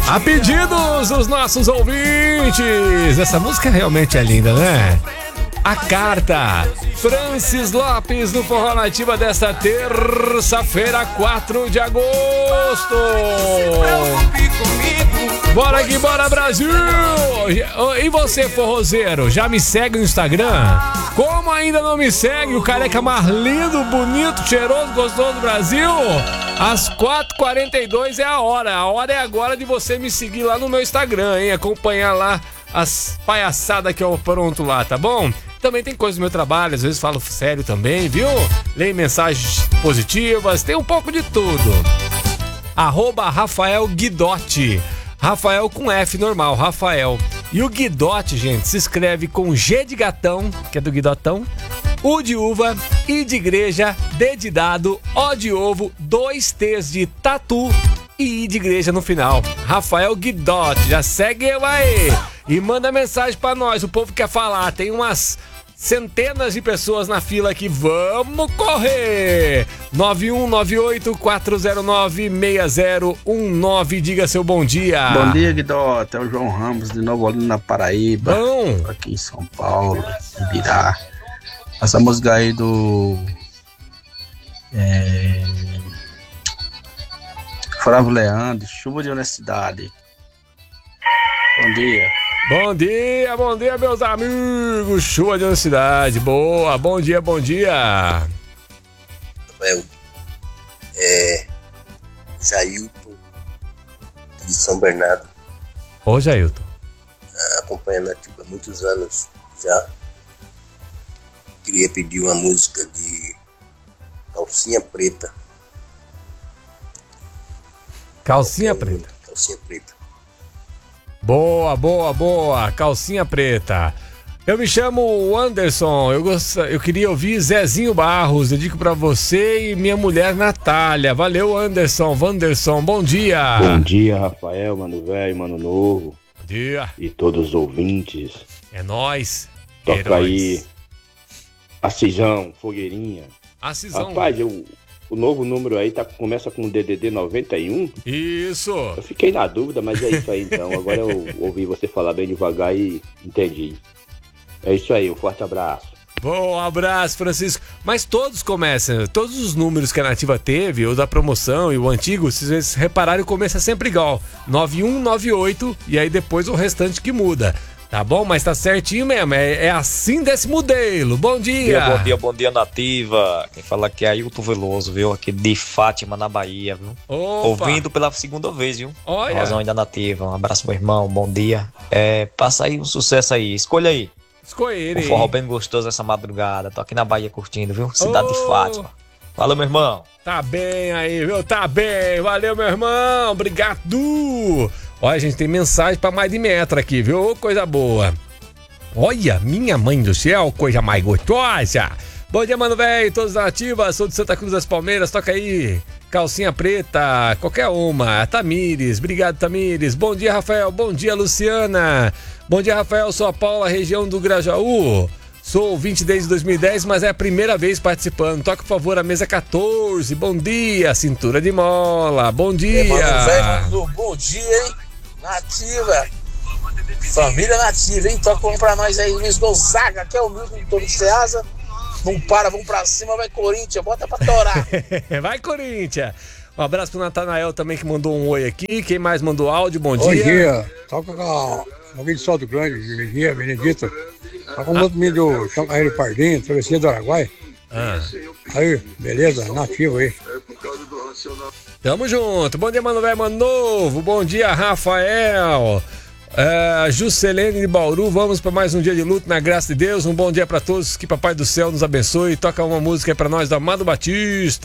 A pedidos dos nossos ouvintes. Essa música realmente é linda, né? A Carta, Francis Lopes no Forró Nativa desta terça-feira, 4 de agosto. Bora aqui, bora Brasil! E você, forrozeiro, já me segue no Instagram? Como ainda não me segue, o careca mais lindo, bonito, cheiroso, gostoso do Brasil? Às 4h42 é a hora. A hora é agora de você me seguir lá no meu Instagram, hein? Acompanhar lá as palhaçadas que eu apronto lá, tá bom? Também tem coisa do meu trabalho, às vezes falo sério também, viu? Leio mensagens positivas, tem um pouco de tudo. @Rafael Guidotti. Rafael com F normal, Rafael. E o Guidotti, gente, se escreve com G de gatão, que é do Guidotão, U de uva, I de igreja, D de dado, O de ovo, 2 T's de tatu e I de igreja no final. Rafael Guidotti, já segue eu aí. E manda mensagem pra nós, o povo quer falar, tem umas centenas de pessoas na fila aqui, vamos correr! 9198-409-6019, diga seu bom dia. Bom dia, Guidotti, é o João Ramos de Nova Olinda, na Paraíba. Bom. Aqui em São Paulo, Ibirá. Essa música aí do Flávio Leandro, Chuva de Honestidade. Bom dia. Bom dia, meus amigos. Chuva de honestidade. Boa, bom dia, bom dia. Jailton de São Bernardo. Ô, Jailton. Acompanhando a Nativa há muitos anos já. Queria pedir uma música de Calcinha Preta. Calcinha Preta. Calcinha Preta. Boa, calcinha preta. Eu me chamo Anderson, eu queria ouvir Zezinho Barros, dedico pra você e minha mulher Natália. Valeu, Anderson, Wanderson, bom dia. Bom dia, Rafael, mano velho, mano novo. Bom dia. E todos os ouvintes. É nóis. Toca Heróis. aí, Acisão, Fogueirinha. Acisão. Rapaz, o novo número aí começa com o DDD 91. Isso. Eu fiquei na dúvida, mas é isso aí então. Agora eu ouvi você falar bem devagar e entendi. É isso aí, um forte abraço. Bom abraço, Francisco. Mas todos começam, todos os números que a Nativa teve, o da promoção e o antigo, se vocês repararem, o começo é sempre igual. 9198 e aí depois o restante que muda. Tá bom? Mas tá certinho mesmo. É assim desse modelo. Bom dia. Bom dia, Nativa. Quem fala aqui é Ailton Veloso, viu? Aqui de Fátima, na Bahia, viu? Opa. Ouvindo pela segunda vez, viu? Olha. Razão aí da Nativa. Um abraço, meu irmão. Bom dia. Passa aí um sucesso aí. Escolha aí. Escolha Um forró bem gostoso essa madrugada. Tô aqui na Bahia curtindo, viu? Cidade de Fátima. Valeu, meu irmão. Tá bem aí, viu? Tá bem. Valeu, meu irmão. Obrigado. Olha, gente, tem mensagem pra mais de metro aqui, viu? Coisa boa. Olha, minha mãe do céu, coisa mais gostosa. Bom dia, mano, velho, todos da Nativa, sou de Santa Cruz das Palmeiras, toca aí. Calcinha preta, qualquer uma. Tamires, obrigado, Tamires. Bom dia, Rafael, bom dia, Luciana. Bom dia, Rafael, sou a Paula, região do Grajaú. Sou ouvinte desde 2010, mas é a primeira vez participando. Toca, por favor, a mesa 14. Bom dia, cintura de mola. Bom dia. Mano, velho, bom dia, hein? Nativa. Família Nativa, hein? Toca um pra nós aí, Luiz Gonzaga, que é o Milton do Ceasa. Não para, vamos pra cima, vai Corinthians, bota pra torar. Vai, Corinthians. Um abraço pro Natanael também, que mandou um oi aqui. Quem mais mandou áudio? Bom dia. Bom dia. Toca com alguém de Salto Grande, Virginia, Benedito. Toca com outro menino do São Carreiro Pardinho, Travessia do Araguai. Aí, beleza? Nativo aí. Tamo junto. Bom dia, mano velho, mano novo. Bom dia, Rafael. Juscelene de Bauru, vamos para mais um dia de luto na graça de Deus. Um bom dia para todos, que Papai do Céu nos abençoe. Toca uma música aí pra nós do Amado Batista.